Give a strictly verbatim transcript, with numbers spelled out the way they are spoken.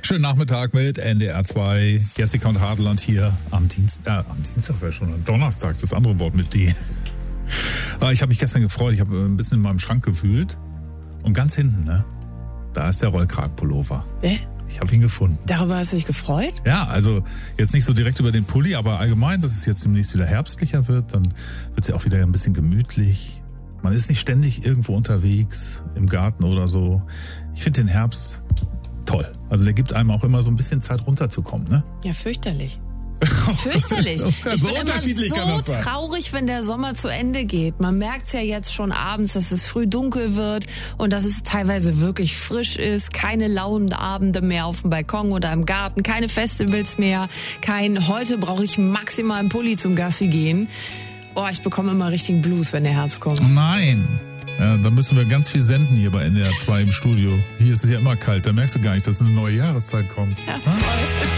Schönen Nachmittag mit N D R zwei. Jessica und Hadeland hier am Dienstag, äh, am Dienstag sei schon, am Donnerstag, das andere Wort mit D. Ich habe mich gestern gefreut, ich habe ein bisschen in meinem Schrank gewühlt und ganz hinten, ne, da ist der Rollkragenpullover. Äh? Ich habe ihn gefunden. Darüber hast du dich gefreut? Ja, also jetzt nicht so direkt über den Pulli, aber allgemein, dass es jetzt demnächst wieder herbstlicher wird, dann wird es ja auch wieder ein bisschen gemütlich. Man ist nicht ständig irgendwo unterwegs, im Garten oder so. Ich finde den Herbst toll. Also der gibt einem auch immer so ein bisschen Zeit runterzukommen, ne? Ja, fürchterlich. Fürchterlich. Ich So bin unterschiedlich kann immer das so sein. traurig, wenn der Sommer zu Ende geht. Man merkt es ja jetzt schon abends, dass es früh dunkel wird und dass es teilweise wirklich frisch ist. Keine lauen Abende mehr auf dem Balkon oder im Garten, keine Festivals mehr, kein heute brauche ich maximal einen Pulli zum Gassi gehen. Oh, ich bekomme immer richtigen Blues, wenn der Herbst kommt. Nein. Ja, da müssen wir ganz viel senden hier bei N D R zwei im Studio. Hier ist es ja immer kalt, da merkst du gar nicht, dass eine neue Jahreszeit kommt. Ja, toll.